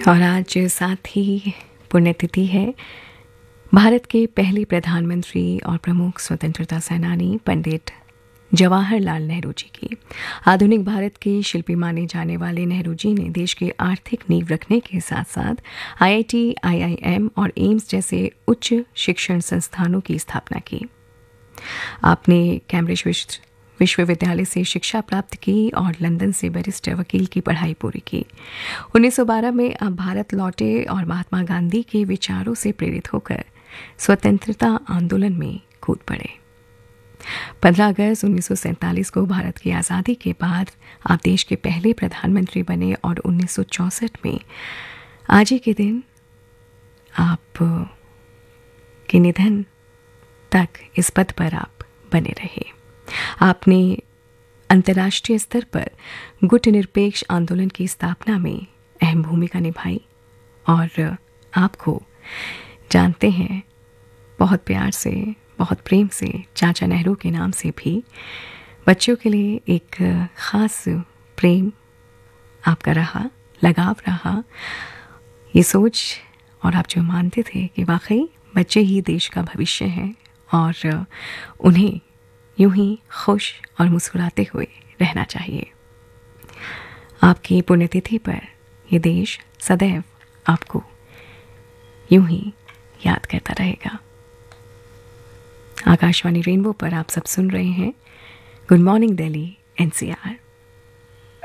और आज साथ ही पुण्यतिथि है भारत के पहले प्रधानमंत्री और प्रमुख स्वतंत्रता सेनानी पंडित जवाहरलाल नेहरू जी की। आधुनिक भारत के शिल्पी माने जाने वाले नेहरू जी ने देश की आर्थिक नींव रखने के साथ साथ आईआईटी, आईआईएम और एम्स जैसे उच्च शिक्षण संस्थानों की स्थापना की। आपने कैम्ब्रिज विश्वविद्यालय से शिक्षा प्राप्त की और लंदन से बैरिस्टर वकील की पढ़ाई पूरी की। 1912 में आप भारत लौटे और महात्मा गांधी के विचारों से प्रेरित होकर स्वतंत्रता आंदोलन में कूद पड़े। 15 अगस्त 1947 को भारत की आज़ादी के बाद आप देश के पहले प्रधानमंत्री बने और 1964 में आज ही के दिन आप के निधन तक इस पद पर आप बने रहे। आपने अंतर्राष्ट्रीय स्तर पर गुटनिरपेक्ष आंदोलन की स्थापना में अहम भूमिका निभाई और आपको जानते हैं बहुत प्यार से, बहुत प्रेम से चाचा नेहरू के नाम से भी। बच्चों के लिए एक ख़ास प्रेम आपका रहा, लगाव रहा, ये सोच और आप जो मानते थे कि वाकई बच्चे ही देश का भविष्य हैं और उन्हें यूं ही खुश और मुस्कुराते हुए रहना चाहिए। आपकी पुण्यतिथि पर ये देश सदैव आपको यूं ही याद करता रहेगा। आकाशवाणी रेनबो पर आप सब सुन रहे हैं गुड मॉर्निंग दिल्ली एनसीआर।